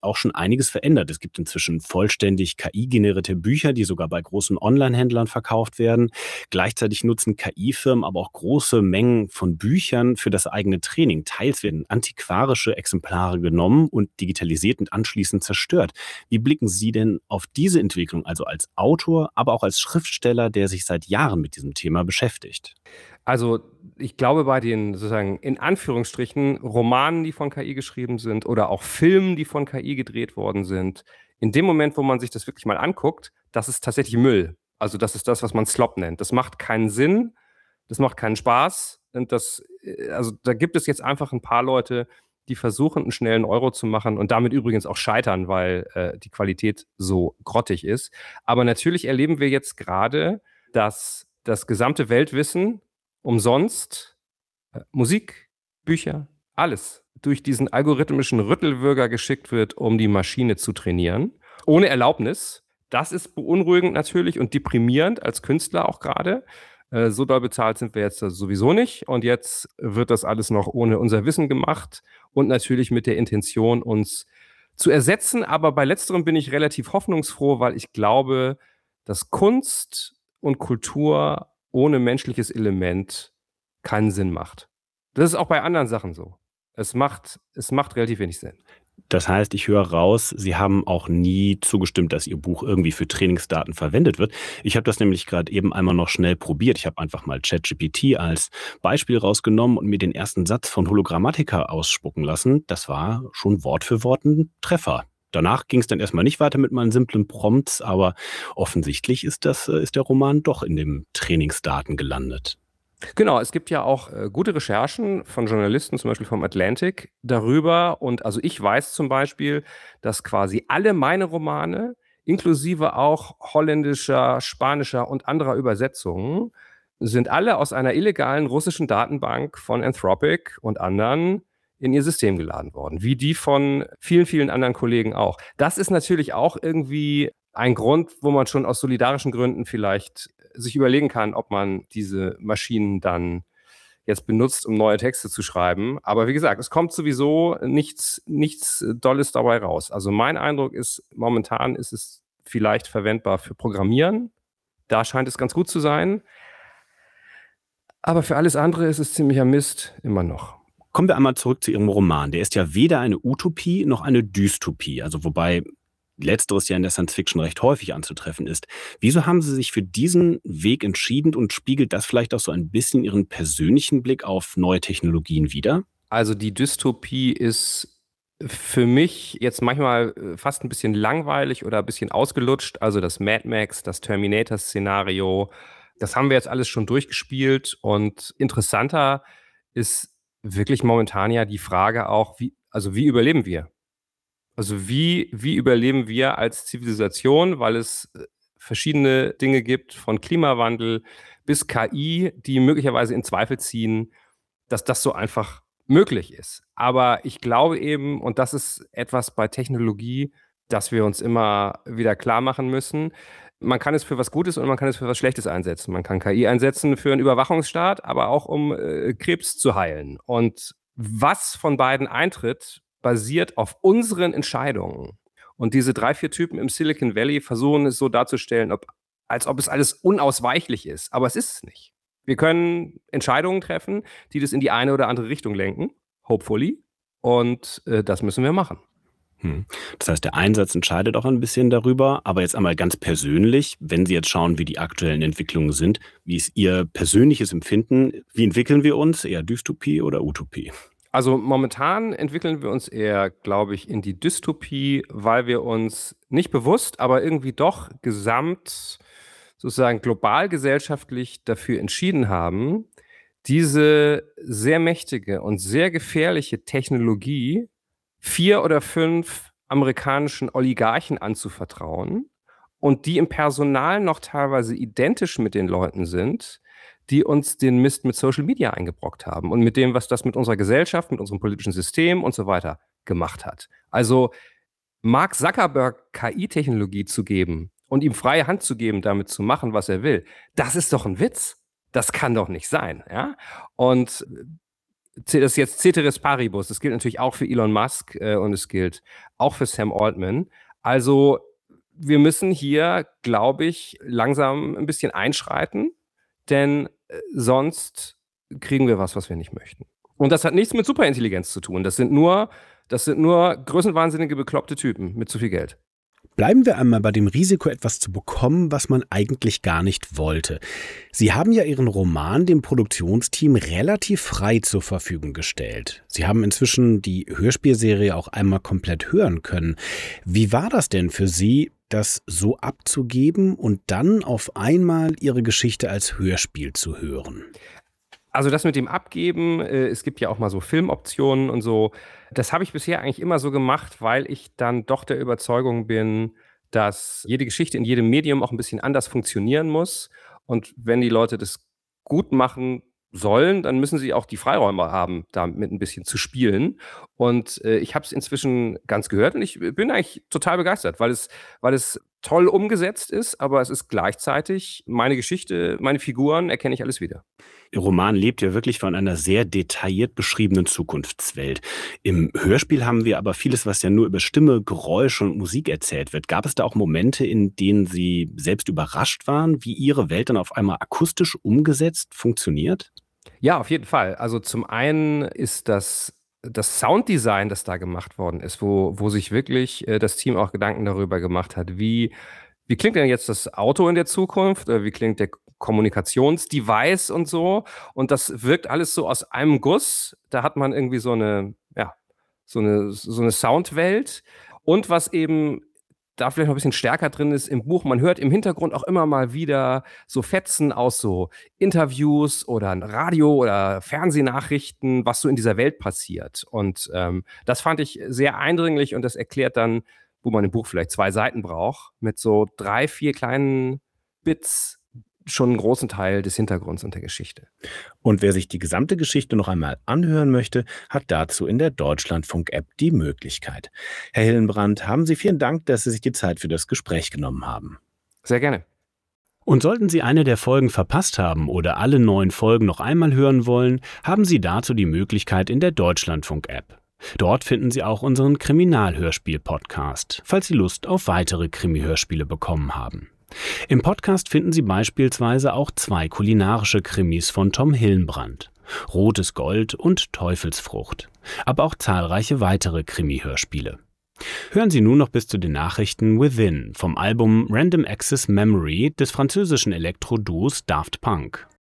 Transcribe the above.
auch schon einiges verändert. Es gibt inzwischen vollständig KI-generierte Bücher, die sogar bei großen Online-Händlern verkauft werden. Gleichzeitig nutzen KI-Firmen aber auch große Mengen von Büchern für das eigene Training. Teils werden antiquarische Exemplare genommen und digitalisiert und anschließend zerstört. Wie blicken Sie denn auf diese Entwicklung, also als Autor, aber auch als Schriftsteller, der sich seit Jahren mit diesem Thema beschäftigt? Also ich glaube, bei den sozusagen in Anführungsstrichen Romanen, die von KI geschrieben sind oder auch Filmen, die von KI gedreht worden sind, in dem Moment, wo man sich das wirklich mal anguckt, das ist tatsächlich Müll. Also das ist das, was man Slop nennt. Das macht keinen Sinn, das macht keinen Spaß. Und also da gibt es jetzt einfach ein paar Leute, die versuchen, einen schnellen Euro zu machen und damit übrigens auch scheitern, weil die Qualität so grottig ist. Aber natürlich erleben wir jetzt gerade, dass das gesamte Weltwissen umsonst Musik, Bücher, alles durch diesen algorithmischen Rüttelwürger geschickt wird, um die Maschine zu trainieren, ohne Erlaubnis. Das ist beunruhigend natürlich und deprimierend als Künstler auch gerade. So doll bezahlt sind wir jetzt sowieso nicht. Und jetzt wird das alles noch ohne unser Wissen gemacht und natürlich mit der Intention, uns zu ersetzen. Aber bei letzterem bin ich relativ hoffnungsfroh, weil ich glaube, dass Kunst und Kultur ohne menschliches Element keinen Sinn macht. Das ist auch bei anderen Sachen so. Es macht relativ wenig Sinn. Das heißt, ich höre raus, Sie haben auch nie zugestimmt, dass Ihr Buch irgendwie für Trainingsdaten verwendet wird. Ich habe das nämlich gerade eben einmal noch schnell probiert. Ich habe einfach mal ChatGPT als Beispiel rausgenommen und mir den ersten Satz von Hologrammatica ausspucken lassen. Das war schon Wort für Wort ein Treffer. Danach ging es dann erstmal nicht weiter mit meinen simplen Prompts, aber offensichtlich ist der Roman doch in den Trainingsdaten gelandet. Genau, es gibt ja auch gute Recherchen von Journalisten, zum Beispiel vom Atlantic, darüber. Und also ich weiß zum Beispiel, dass quasi alle meine Romane, inklusive auch holländischer, spanischer und anderer Übersetzungen, sind alle aus einer illegalen russischen Datenbank von Anthropic und anderen in ihr System geladen worden, wie die von vielen, vielen anderen Kollegen auch. Das ist natürlich auch irgendwie ein Grund, wo man schon aus solidarischen Gründen vielleicht sich überlegen kann, ob man diese Maschinen dann jetzt benutzt, um neue Texte zu schreiben. Aber wie gesagt, es kommt sowieso nichts Dolles dabei raus. Also mein Eindruck ist, momentan ist es vielleicht verwendbar für Programmieren. Da scheint es ganz gut zu sein. Aber für alles andere ist es ziemlicher Mist immer noch. Kommen wir einmal zurück zu Ihrem Roman. Der ist ja weder eine Utopie noch eine Dystopie. Also wobei letzteres ja in der Science Fiction recht häufig anzutreffen ist. Wieso haben Sie sich für diesen Weg entschieden und spiegelt das vielleicht auch so ein bisschen Ihren persönlichen Blick auf neue Technologien wider? Also die Dystopie ist für mich jetzt manchmal fast ein bisschen langweilig oder ein bisschen ausgelutscht. Also das Mad Max, das Terminator-Szenario, das haben wir jetzt alles schon durchgespielt. Und interessanter ist wirklich momentan ja die Frage auch, wie überleben wir? Also wie überleben wir als Zivilisation, weil es verschiedene Dinge gibt, von Klimawandel bis KI, die möglicherweise in Zweifel ziehen, dass das so einfach möglich ist. Aber ich glaube eben, und das ist etwas bei Technologie, dass wir uns immer wieder klar machen müssen, man kann es für was Gutes und man kann es für was Schlechtes einsetzen. Man kann KI einsetzen für einen Überwachungsstaat, aber auch um Krebs zu heilen. Und was von beiden eintritt, basiert auf unseren Entscheidungen. Und diese 3, 4 Typen im Silicon Valley versuchen es so darzustellen, als ob es alles unausweichlich ist. Aber es ist es nicht. Wir können Entscheidungen treffen, die das in die eine oder andere Richtung lenken, hopefully. Und das müssen wir machen. Das heißt, der Einsatz entscheidet auch ein bisschen darüber. Aber jetzt einmal ganz persönlich, wenn Sie jetzt schauen, wie die aktuellen Entwicklungen sind, wie ist Ihr persönliches Empfinden? Wie entwickeln wir uns? Eher Dystopie oder Utopie? Also momentan entwickeln wir uns eher, glaube ich, in die Dystopie, weil wir uns nicht bewusst, aber irgendwie doch gesamt, sozusagen global gesellschaftlich dafür entschieden haben, diese sehr mächtige und sehr gefährliche Technologie 4 oder 5 amerikanischen Oligarchen anzuvertrauen und die im Personal noch teilweise identisch mit den Leuten sind, die uns den Mist mit Social Media eingebrockt haben und mit dem, was das mit unserer Gesellschaft, mit unserem politischen System und so weiter gemacht hat. Also Mark Zuckerberg KI-Technologie zu geben und ihm freie Hand zu geben, damit zu machen, was er will, das ist doch ein Witz. Das kann doch nicht sein. Ja? Und das ist jetzt Ceteris Paribus. Das gilt natürlich auch für Elon Musk und es gilt auch für Sam Altman. Also wir müssen hier, glaube ich, langsam ein bisschen einschreiten, denn sonst kriegen wir was wir nicht möchten. Und das hat nichts mit Superintelligenz zu tun. Das sind nur größenwahnsinnige, bekloppte Typen mit zu viel Geld. Bleiben wir einmal bei dem Risiko, etwas zu bekommen, was man eigentlich gar nicht wollte. Sie haben ja Ihren Roman dem Produktionsteam relativ frei zur Verfügung gestellt. Sie haben inzwischen die Hörspielserie auch einmal komplett hören können. Wie war das denn für Sie, das so abzugeben und dann auf einmal Ihre Geschichte als Hörspiel zu hören? Also das mit dem Abgeben, es gibt ja auch mal so Filmoptionen und so. Das habe ich bisher eigentlich immer so gemacht, weil ich dann doch der Überzeugung bin, dass jede Geschichte in jedem Medium auch ein bisschen anders funktionieren muss. Und wenn die Leute das gut machen sollen, dann müssen sie auch die Freiräume haben, damit ein bisschen zu spielen. Und ich habe es inzwischen ganz gehört und ich bin eigentlich total begeistert, weil es toll umgesetzt ist, aber es ist gleichzeitig meine Geschichte, meine Figuren, erkenne ich alles wieder. Ihr Roman lebt ja wirklich von einer sehr detailliert beschriebenen Zukunftswelt. Im Hörspiel haben wir aber vieles, was ja nur über Stimme, Geräusch und Musik erzählt wird. Gab es da auch Momente, in denen Sie selbst überrascht waren, wie Ihre Welt dann auf einmal akustisch umgesetzt funktioniert? Ja, auf jeden Fall. Also zum einen ist das Sounddesign, das da gemacht worden ist, wo sich wirklich das Team auch Gedanken darüber gemacht hat, wie klingt denn jetzt das Auto in der Zukunft? Oder wie klingt der Kommunikationsdevice und so? Und das wirkt alles so aus einem Guss. Da hat man irgendwie so eine Soundwelt. Und was eben da vielleicht noch ein bisschen stärker drin ist im Buch, man hört im Hintergrund auch immer mal wieder so Fetzen aus so Interviews oder Radio- oder Fernsehnachrichten, was so in dieser Welt passiert. Und das fand ich sehr eindringlich und das erklärt dann, wo man im Buch vielleicht 2 Seiten braucht, mit so 3, 4 kleinen Bits schon einen großen Teil des Hintergrunds und der Geschichte. Und wer sich die gesamte Geschichte noch einmal anhören möchte, hat dazu in der Deutschlandfunk-App die Möglichkeit. Herr Hillenbrand, haben Sie vielen Dank, dass Sie sich die Zeit für das Gespräch genommen haben. Sehr gerne. Und sollten Sie eine der Folgen verpasst haben oder alle 9 Folgen noch einmal hören wollen, haben Sie dazu die Möglichkeit in der Deutschlandfunk-App. Dort finden Sie auch unseren Kriminalhörspiel-Podcast, falls Sie Lust auf weitere Krimi-Hörspiele bekommen haben. Im Podcast finden Sie beispielsweise auch 2 kulinarische Krimis von Tom Hillenbrand, Rotes Gold und Teufelsfrucht, aber auch zahlreiche weitere Krimi-Hörspiele. Hören Sie nun noch bis zu den Nachrichten Within vom Album Random Access Memory des französischen Elektro-Duos Daft Punk.